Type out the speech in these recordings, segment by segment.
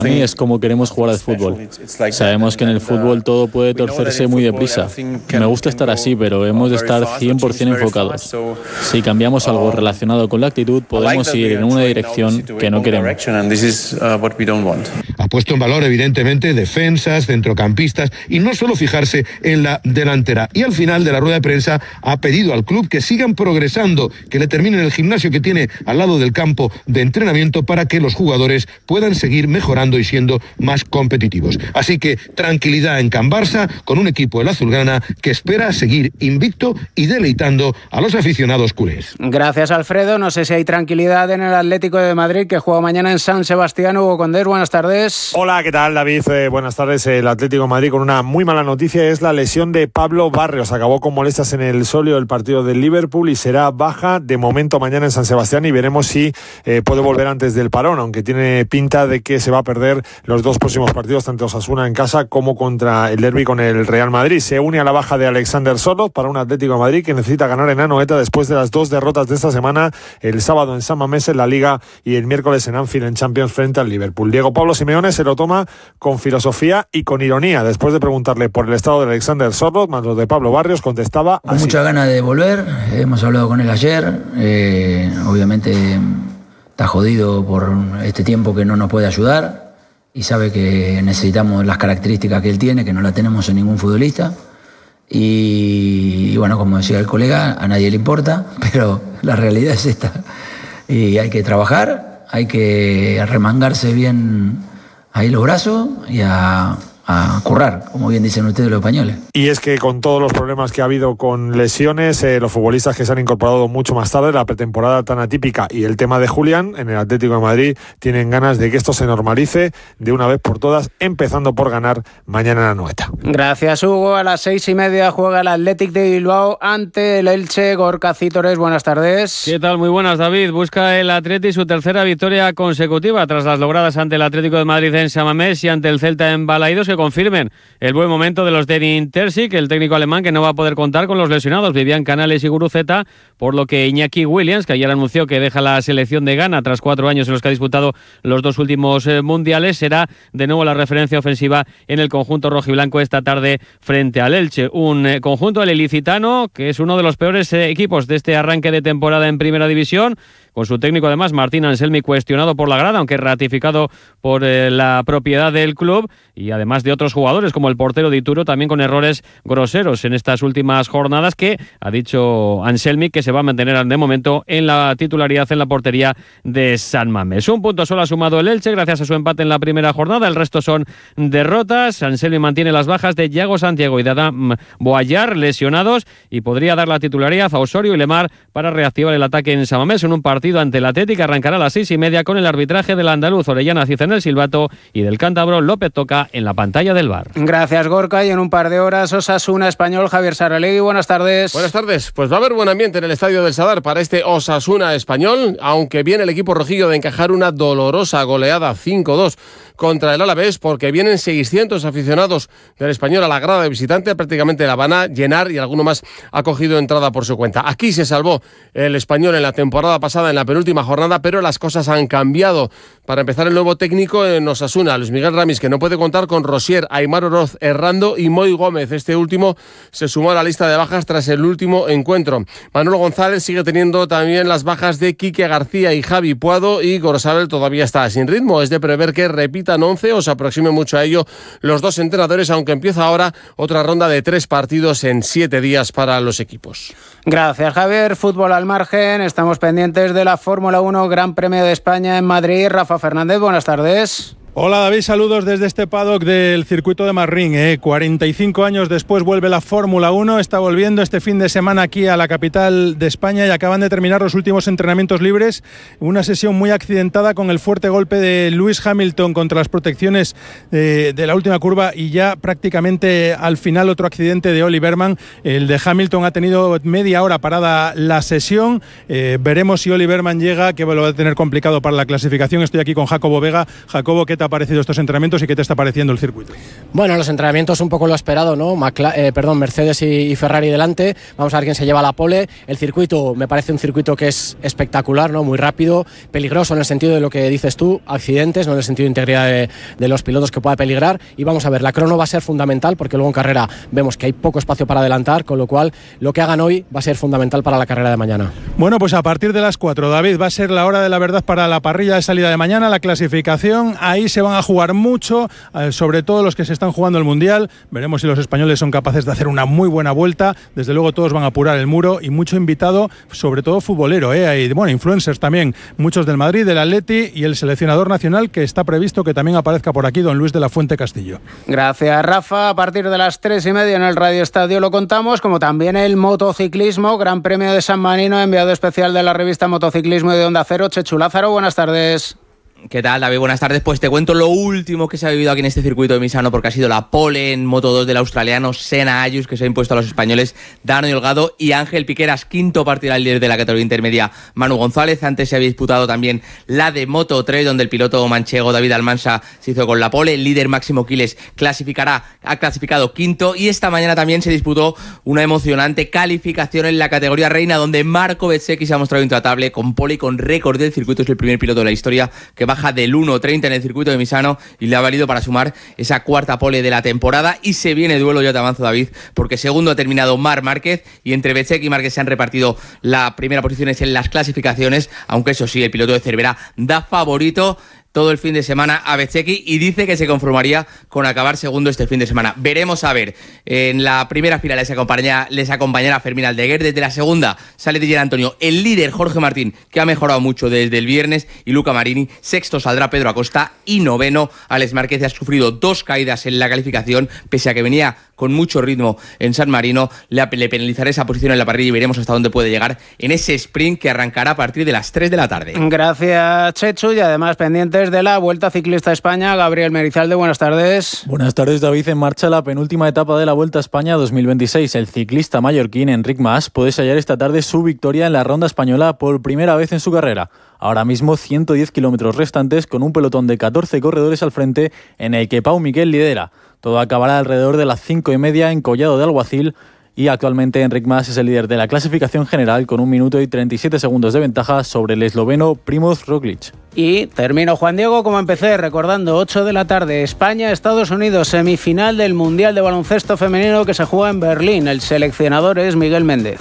A mí es como queremos jugar al fútbol. Sabemos que en el fútbol todo puede torcerse muy deprisa. Me gusta estar así, pero hemos de estar 100% enfocados. Si cambiamos algo relacionado con la actitud, podemos ir en una dirección que no queremos. Ha puesto en valor, evidentemente, defensas, centrocampistas y no solo fijarse en la delantera. Y al final de la rueda de prensa ha pedido al club que sigan progresando, que le terminen el gimnasio que tiene al lado del campo de entrenamiento para que los jugadores puedan seguir mejorando y siendo más competitivos. Así que tranquilidad en Can Barça con un equipo del azulgrana que espera seguir invicto y deleitando a los aficionados culés. Gracias, Alfredo. No sé si hay tranquilidad en el Atlético de Madrid, que juega mañana en San Sebastián. Hugo Condés, buenas tardes. Hola, ¿qué tal, David? Buenas tardes. El Atlético de Madrid con una muy mala noticia, es la lesión de Pablo Barrios. Acabó con molestias en el sóleo del partido del Liverpool y será baja de momento mañana en San Sebastián, y veremos si puede volver antes del parón, aunque tiene pinta de que se va a perder los dos próximos partidos, tanto Osasuna en casa como contra el derbi con el Real Madrid. Se une a la baja de Alexander Sørloth para un Atlético de Madrid que necesita ganar en Anoeta después de las dos derrotas de esta semana, el sábado en San Mamés en la Liga y el miércoles en Anfield en Champions frente al Liverpool. Diego Pablo Simeone se lo toma con filosofía y con ironía. Después de preguntarle por el estado de Alexander Sørloth, más lo de Pablo Barrios, contestaba con así. Mucha ganas de volver, hemos hablado con él ayer, obviamente está jodido por este tiempo que no nos puede ayudar y sabe que necesitamos las características que él tiene, que no la tenemos en ningún futbolista. Y bueno, como decía el colega, a nadie le importa, pero la realidad es esta. Y hay que trabajar, hay que arremangarse bien ahí los brazos y a currar, como bien dicen ustedes los españoles. Y es que con todos los problemas que ha habido con lesiones, los futbolistas que se han incorporado mucho más tarde, la pretemporada tan atípica y el tema de Julián en el Atlético de Madrid, tienen ganas de que esto se normalice de una vez por todas, empezando por ganar mañana en Anoeta. Gracias, Hugo. A las 6:30 juega el Athletic de Bilbao ante el Elche. Gorka Cítores, buenas tardes. ¿Qué tal? Muy buenas, David. Busca el Athletic su tercera victoria consecutiva tras las logradas ante el Atlético de Madrid en San Mamés y ante el Celta en Balaidos, que confirmen el buen momento de los de Edin Terzic, el técnico alemán, que no va a poder contar con los lesionados Vivian Canales y Guruceta, por lo que Iñaki Williams, que ayer anunció que deja la selección de Ghana tras 4 años en los que ha disputado los dos últimos mundiales, será de nuevo la referencia ofensiva en el conjunto rojiblanco esta tarde frente al Elche. Un conjunto, el ilicitano, que es uno de los peores equipos de este arranque de temporada en Primera División, con su técnico además Martín Anselmi cuestionado por la grada, aunque ratificado por la propiedad del club, y además de otros jugadores como el portero de Ituro, también con errores groseros en estas últimas jornadas, que ha dicho Anselmi que se va a mantener de momento en la titularidad en la portería de San Mamés. Un punto solo ha sumado el Elche gracias a su empate en la primera jornada, el resto son derrotas. Anselmi mantiene las bajas de Yago Santiago y de Adam Boallar, lesionados, y podría dar la titularidad a Osorio y Lemar para reactivar el ataque en San Mamés en un partido ante el Atlético. Arrancará a las 6:30 con el arbitraje del andaluz Orellana Ciza en el silbato y del cántabro López Toca en la pantalla del VAR. Gracias, Gorka. Y en un par de horas Osasuna Español. Javier Saralegui, buenas tardes. Buenas tardes. Pues va a haber buen ambiente en el Estadio del Sadar para este Osasuna Español, aunque viene el equipo rojillo de encajar una dolorosa goleada 5-2 contra el Alavés, porque vienen 600 aficionados del Español a la grada de visitante, prácticamente la van a llenar y alguno más ha cogido entrada por su cuenta. Aquí se salvó el Español en la temporada pasada, en la penúltima jornada, pero las cosas han cambiado. Para empezar, el nuevo técnico en Osasuna, Luis Miguel Ramis, que no puede contar con Rosier, Aimar Oroz, Errando y Moy Gómez. Este último se sumó a la lista de bajas tras el último encuentro. Manolo González sigue teniendo también las bajas de Quique García y Javi Puado, y Gorosabel todavía está sin ritmo. Es de prever que repitan 11 o se aproxime mucho a ello los dos entrenadores, aunque empieza ahora otra ronda de 3 partidos en 7 días para los equipos. Gracias, Javier. Fútbol al margen. Estamos pendientes de la Fórmula 1 Gran Premio de España en Madrid. Rafa Fernández, buenas tardes. Hola David, saludos desde este paddock del circuito de Marrín. 45 años después vuelve la Fórmula 1, está volviendo este fin de semana aquí a la capital de España y acaban de terminar los últimos entrenamientos libres. Una sesión muy accidentada con el fuerte golpe de Lewis Hamilton contra las protecciones de la última curva, y ya prácticamente al final otro accidente de Ollie Berman. El de Hamilton ha tenido media hora parada la sesión. Veremos si Ollie Berman llega, que lo va a tener complicado para la clasificación. Estoy aquí con Jacobo Vega. Jacobo, ¿qué tal? te ha parecido estos entrenamientos y qué te está pareciendo el circuito? Bueno, los entrenamientos un poco lo esperado, ¿no? Mercedes y Ferrari delante. Vamos a ver quién se lleva la pole. El circuito me parece un circuito que es espectacular, ¿no? Muy rápido, peligroso en el sentido de lo que dices tú, accidentes, no en el sentido de integridad de los pilotos que pueda peligrar. Y vamos a ver, la crono va a ser fundamental porque luego en carrera vemos que hay poco espacio para adelantar, con lo cual lo que hagan hoy va a ser fundamental para la carrera de mañana. Bueno, pues a partir de las 4, David, va a ser la hora de la verdad para la parrilla de salida de mañana, la clasificación. Ahí se van a jugar mucho, sobre todo los que se están jugando el Mundial. Veremos si los españoles son capaces de hacer una muy buena vuelta. Desde luego todos van a apurar el muro y mucho invitado, sobre todo futbolero, hay, bueno, influencers también, muchos del Madrid, del Atleti y el seleccionador nacional, que está previsto que también aparezca por aquí don Luis de la Fuente Castillo. Gracias, Rafa. A partir de las 3:30 en el Radio Estadio lo contamos, como también el motociclismo, Gran Premio de San Marino, enviado especial de la revista Motociclismo y de Onda Cero, Chechu Lázaro. Buenas tardes. ¿Qué tal, David? Buenas tardes. Pues te cuento lo último que se ha vivido aquí en este circuito de Misano, porque ha sido la pole en Moto 2 del australiano Senna Agius, que se ha impuesto a los españoles Dani Holgado y Ángel Piqueras. Quinto partido al líder de la categoría intermedia, Manu González. Antes se había disputado también la de Moto 3, donde el piloto manchego David Almansa se hizo con la pole. El líder Máximo Quiles ha clasificado quinto. Y esta mañana también se disputó una emocionante calificación en la categoría reina, donde Marco Bezzecchi se ha mostrado intratable con pole y con récord del circuito. Es el primer piloto de la historia que baja del 1.30 en el circuito de Misano y le ha valido para sumar esa cuarta pole de la temporada. Y se viene duelo, ya te avanzo, David, porque segundo ha terminado Marc Márquez y entre Bezzecchi y Márquez se han repartido la primera posición en las clasificaciones, aunque eso sí, el piloto de Cervera da favorito todo el fin de semana a Bezzecchi y dice que se conformaría con acabar segundo este fin de semana. Veremos a ver. En la primera fila les acompañará Fermín Aldeguer. Desde la segunda sale Didier Antonio, el líder Jorge Martín, que ha mejorado mucho desde el viernes, y Luca Marini. Sexto saldrá Pedro Acosta y noveno Alex Márquez. Ha sufrido 2 caídas en la calificación, pese a que venía con mucho ritmo en San Marino. Le penalizará esa posición en la parrilla y veremos hasta dónde puede llegar en ese sprint que arrancará a partir de las 3 de la tarde. Gracias, Chechu, y además pendientes de la Vuelta Ciclista a España. Gabriel Merizalde, buenas tardes. Buenas tardes, David. En marcha la penúltima etapa de la Vuelta a España 2026. El ciclista mallorquín Enric Mas puede sellar esta tarde su victoria en la ronda española por primera vez en su carrera. Ahora mismo 110 kilómetros restantes, con un pelotón de 14 corredores al frente, en el que Pau Miquel lidera. Todo acabará alrededor de las 5:30 en Collado de Alguacil. Y actualmente Enric Mas es el líder de la clasificación general con 1 minuto y 37 segundos de ventaja sobre el esloveno Primož Roglič. Y termino, Juan Diego, como empecé, recordando 8 de la tarde, España-Estados Unidos, semifinal del Mundial de Baloncesto Femenino que se juega en Berlín. El seleccionador es Miguel Méndez.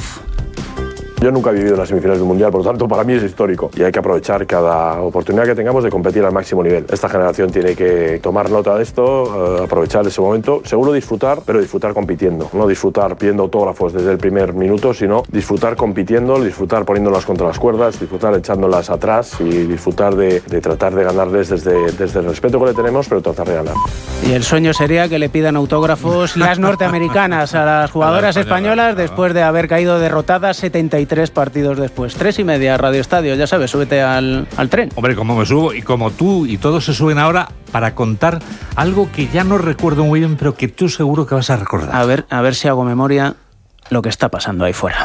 Yo nunca he vivido en las semifinales del Mundial, por lo tanto para mí es histórico y hay que aprovechar cada oportunidad que tengamos de competir al máximo nivel. Esta generación tiene que tomar nota de esto, aprovechar ese momento, seguro disfrutar, pero disfrutar compitiendo, no disfrutar pidiendo autógrafos desde el primer minuto, sino disfrutar compitiendo, disfrutar poniéndolas contra las cuerdas, disfrutar echándolas atrás y disfrutar de tratar de ganarles desde el respeto que le tenemos, pero tratar de ganar. Y el sueño sería que le pidan autógrafos las norteamericanas a las jugadoras españolas después de haber caído derrotadas 73 partidos después. 3:30, Radio Estadio, ya sabes, súbete al tren. Hombre, como me subo y como tú y todos se suben ahora para contar algo que ya no recuerdo muy bien, pero que tú seguro que vas a recordar. A ver si hago memoria lo que está pasando ahí fuera.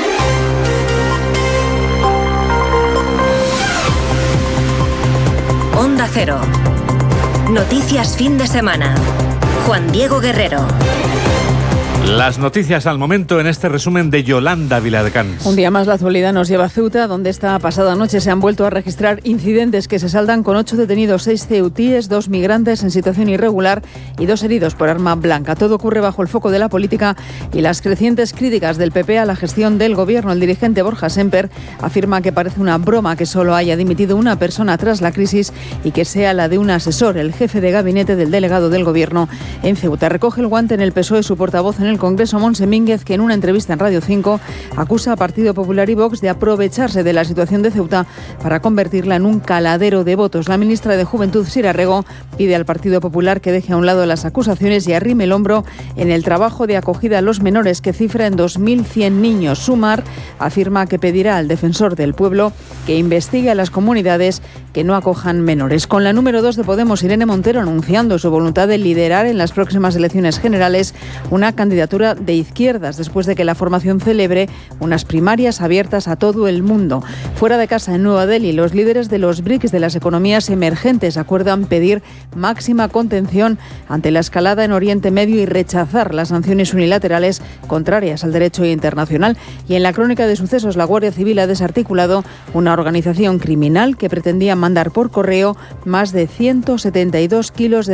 Onda Cero. Noticias fin de semana. Juan Diego Guerrero. Las noticias al momento en este resumen de Yolanda Viladecans. Un día más la actualidad nos lleva a Ceuta, donde esta pasada noche se han vuelto a registrar incidentes que se saldan con 8 detenidos, 6 ceutíes, 2 migrantes en situación irregular y 2 heridos por arma blanca. Todo ocurre bajo el foco de la política y las crecientes críticas del PP a la gestión del gobierno. El dirigente Borja Semper afirma que parece una broma que solo haya dimitido una persona tras la crisis y que sea la de un asesor, el jefe de gabinete del delegado del gobierno en Ceuta. Recoge el guante en el PSOE su portavoz en el Congreso, Montse Mínguez, que en una entrevista en Radio 5 acusa a Partido Popular y Vox de aprovecharse de la situación de Ceuta para convertirla en un caladero de votos. La ministra de Juventud, Sira Rego, pide al Partido Popular que deje a un lado las acusaciones y arrime el hombro en el trabajo de acogida a los menores, que cifra en 2.100 niños. Sumar afirma que pedirá al defensor del pueblo que investigue a las comunidades que no acojan menores. Con la número 2 de Podemos, Irene Montero, anunciando su voluntad de liderar en las próximas elecciones generales una candidatura candidatura de izquierdas, después de que la formación celebre unas primarias abiertas a todo el mundo. Fuera de casa, en Nueva Delhi, los líderes de los BRICS de las economías emergentes acuerdan pedir máxima contención ante la escalada en Oriente Medio y rechazar las sanciones unilaterales contrarias al derecho internacional. Y en la crónica de sucesos, la Guardia Civil ha desarticulado una organización criminal que pretendía mandar por correo más de 172 kilos de